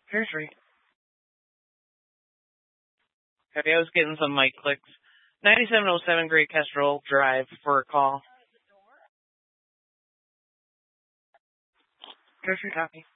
Treasury. Okay, I was getting some mic clicks. 9707 Great Kestrel Drive for a call. Treasury copy.